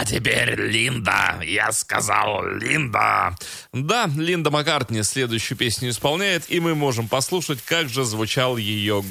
А теперь Линда. Я сказал Линда. Да, Линда Маккартни следующую песню исполняет, и мы можем послушать, как же звучал ее